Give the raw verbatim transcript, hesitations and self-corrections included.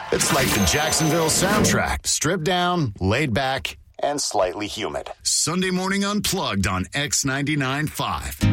It's like the Jacksonville soundtrack, stripped down, laid back, and slightly humid. Sunday Morning Unplugged on X ninety-nine point five.